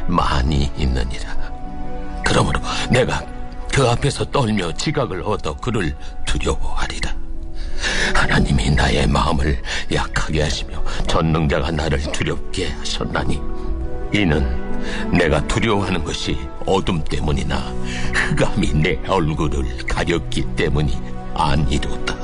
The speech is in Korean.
많이 있느니라. 그러므로 내가 그 앞에서 떨며 지각을 얻어 그를 두려워하리라. 하나님이 나의 마음을 약하게 하시며 전능자가 나를 두렵게 하셨나니 이는 내가 두려워하는 것이 어둠 때문이나 흑암이 내 얼굴을 가렸기 때문이 아니로다.